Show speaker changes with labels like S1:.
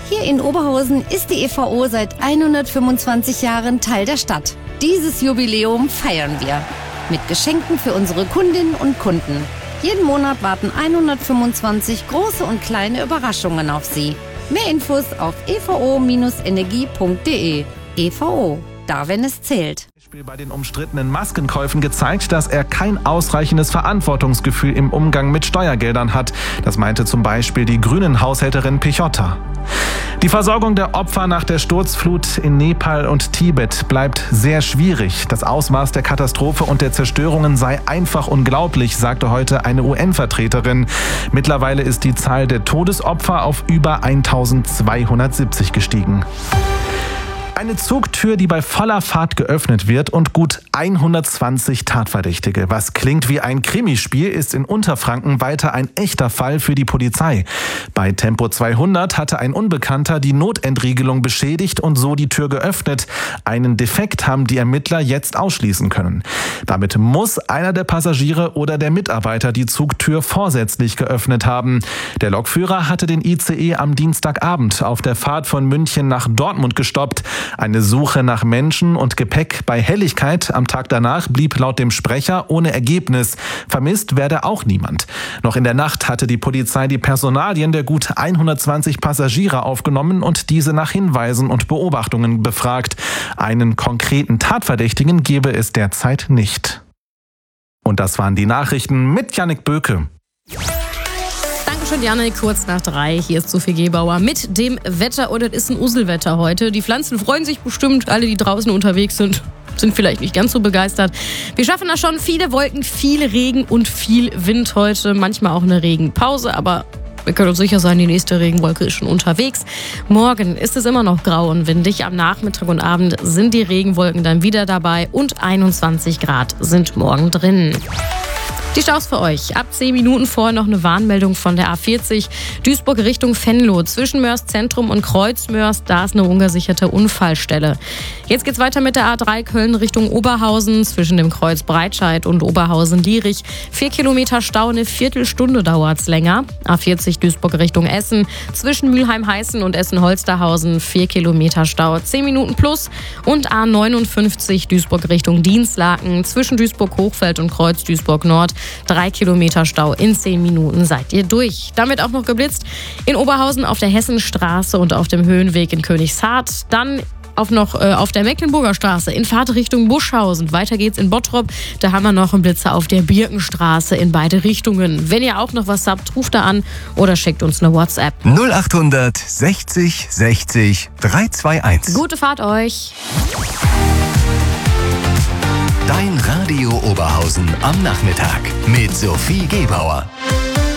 S1: Hier in Oberhausen ist die EVO seit 125 Jahren Teil der Stadt. Dieses Jubiläum feiern wir mit Geschenken für unsere Kundinnen und Kunden. Jeden Monat warten 125 große und kleine Überraschungen auf Sie. Mehr Infos auf evo-energie.de. EVO, da wenn es zählt.
S2: Bei den umstrittenen Maskenkäufen gezeigt, dass er kein ausreichendes Verantwortungsgefühl im Umgang mit Steuergeldern hat. Das meinte zum Beispiel die Grünen-Haushälterin Pichotta. Die Versorgung der Opfer nach der Sturzflut in Nepal und Tibet bleibt sehr schwierig. Das Ausmaß der Katastrophe und der Zerstörungen sei einfach unglaublich, sagte heute eine UN-Vertreterin. Mittlerweile ist die Zahl der Todesopfer auf über 1270 gestiegen. Eine Zugtür, die bei voller Fahrt geöffnet wird und gut 120 Tatverdächtige. Was klingt wie ein Krimispiel, ist in Unterfranken weiter ein echter Fall für die Polizei. Bei Tempo 200 hatte ein Unbekannter die Notentriegelung beschädigt und so die Tür geöffnet. Einen Defekt haben die Ermittler jetzt ausschließen können. Damit muss einer der Passagiere oder der Mitarbeiter die Zugtür vorsätzlich geöffnet haben. Der Lokführer hatte den ICE am Dienstagabend auf der Fahrt von München nach Dortmund gestoppt. Eine Suche nach Menschen und Gepäck bei Helligkeit am Tag danach blieb laut dem Sprecher ohne Ergebnis. Vermisst werde auch niemand. Noch in der Nacht hatte die Polizei die Personalien der gut 120 Passagiere aufgenommen und diese nach Hinweisen und Beobachtungen befragt. Einen konkreten Tatverdächtigen gebe es derzeit nicht. Und das waren die Nachrichten mit Jannik Böke.
S3: Dankeschön, Janik. Kurz nach 3. Hier ist Sophie Gebauer mit dem Wetter. Und es ist ein Uselwetter heute. Die Pflanzen freuen sich bestimmt. Alle, die draußen unterwegs sind vielleicht nicht ganz so begeistert. Wir schaffen das schon. Viele Wolken, viel Regen und viel Wind heute. Manchmal auch eine Regenpause, aber wir können uns sicher sein, die nächste Regenwolke ist schon unterwegs. Morgen ist es immer noch grau und windig. Am Nachmittag und Abend sind die Regenwolken dann wieder dabei und 21 Grad sind morgen drin. Die Staus für euch. Ab 10 Minuten vorher noch eine Warnmeldung von der A40 Duisburg Richtung Venlo. Zwischen Mörs Zentrum und Kreuzmörs, da ist eine ungesicherte Unfallstelle. Jetzt geht's weiter mit der A3 Köln Richtung Oberhausen. Zwischen dem Kreuz Breitscheid und Oberhausen-Lierich. 4 Kilometer Stau, eine Viertelstunde dauert's länger. A40 Duisburg Richtung Essen. Zwischen Mülheim-Heißen und Essen-Holsterhausen 4 Kilometer Stau, 10 Minuten plus. Und A59 Duisburg Richtung Dienstlaken. Zwischen Duisburg-Hochfeld und Kreuz Duisburg-Nord. 3 Kilometer Stau, in 10 Minuten seid ihr durch. Damit auch noch geblitzt in Oberhausen auf der Hessenstraße und auf dem Höhenweg in Königshardt. Dann auf der Mecklenburger Straße in Fahrtrichtung Buschhausen. Weiter geht's in Bottrop. Da haben wir noch einen Blitzer auf der Birkenstraße in beide Richtungen. Wenn ihr auch noch was habt, ruft da an oder schickt uns eine WhatsApp.
S4: 0800 60 60 321.
S3: Gute Fahrt euch.
S4: Dein Radio Oberhausen am Nachmittag mit Sophie Gebauer.